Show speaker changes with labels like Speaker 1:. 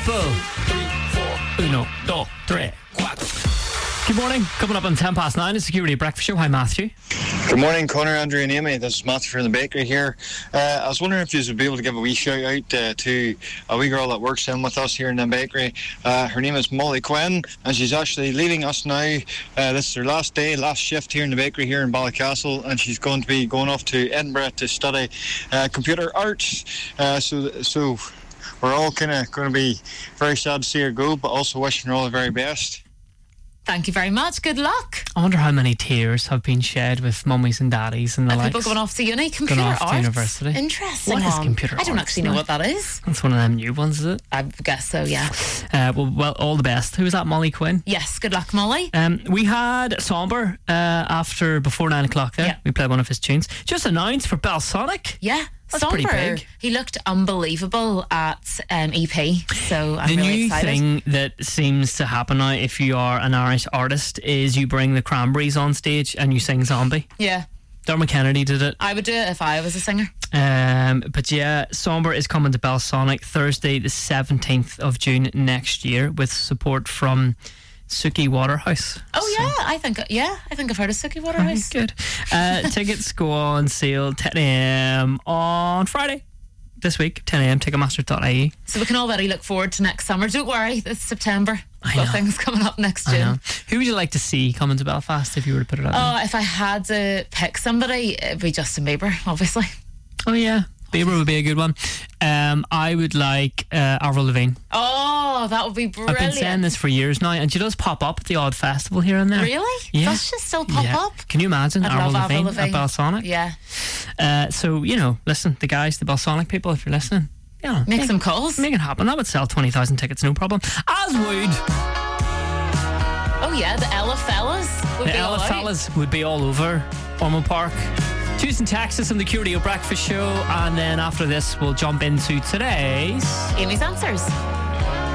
Speaker 1: Purple. 1, 2, 3, 4. Good morning. Coming up on 9:10, the Security Breakfast Show. Hi, Matthew.
Speaker 2: Good morning, Connor, Andrew and Amy. This is Matthew from the bakery here. I was wondering if you would be able to give a wee shout out to a wee girl that works in with us here in the bakery. Her name is Molly Quinn, and she's actually leaving us now. This is her last day, last shift here in the bakery here in Ballycastle, and she's going to be going off to Edinburgh to study computer arts. So we're all kind of going to be very sad to see her go, but also wishing her all the very best.
Speaker 3: Thank you very much. Good luck.
Speaker 1: I wonder how many tears have been shed with mummies and daddies and the likes.
Speaker 3: People going off to uni, computer
Speaker 1: going off
Speaker 3: arts.
Speaker 1: To university.
Speaker 3: Interesting.
Speaker 1: What is computer arts?
Speaker 3: I don't actually know what that is.
Speaker 1: That's one of them new ones, is it?
Speaker 3: I guess so, yeah.
Speaker 1: Well, all the best. Who was that, Molly Quinn?
Speaker 3: Yes, good luck, Molly.
Speaker 1: We had Somber before 9 o'clock there. Yeah. We played one of his tunes. Just announced for Belsonic.
Speaker 3: Yeah.
Speaker 1: That's
Speaker 3: Somber,
Speaker 1: pretty big.
Speaker 3: He looked unbelievable at EP, so I'm really excited.
Speaker 1: The new thing that seems to happen now, if you are an Irish artist, is you bring the Cranberries on stage and you sing Zombie.
Speaker 3: Yeah.
Speaker 1: Dermot Kennedy did it.
Speaker 3: I would do it if I was a singer.
Speaker 1: But yeah, Somber is coming to Belsonic Thursday the 17th of June next year with support from Suki Waterhouse.
Speaker 3: Oh yeah, I think I've heard of Suki Waterhouse.
Speaker 1: Good. Tickets go on sale 10 a.m. on Friday this week, 10 a.m. Ticketmaster.ie.
Speaker 3: So we can already look forward to next summer. Don't worry, it's September.
Speaker 1: I
Speaker 3: Got
Speaker 1: know.
Speaker 3: things coming up next June.
Speaker 1: Who would you like to see coming to Belfast if you were to put it out there?
Speaker 3: If I had to pick somebody, it'd be Justin Bieber, obviously.
Speaker 1: Oh yeah, Bieber would be a good one. I would like Avril Lavigne.
Speaker 3: Oh, that would be brilliant.
Speaker 1: I've been saying this for years now, and she does pop up at the odd festival here and there.
Speaker 3: Really?
Speaker 1: Yeah.
Speaker 3: Does she still pop up?
Speaker 1: Can you imagine
Speaker 3: I'd love
Speaker 1: Avril Lavigne at Belsonic?
Speaker 3: Yeah.
Speaker 1: So, listen, the guys, the Belsonic people, if you're listening,
Speaker 3: make some calls.
Speaker 1: Make it happen. That would sell 20,000 tickets, no problem. As would...
Speaker 3: Oh yeah, the Ella Fellas would be all out. The Ella
Speaker 1: Fellas would be all over Ormond Park. Tuesday, Texas on the Curio Breakfast Show, and then after this we'll jump into today's
Speaker 3: Amy's Answers.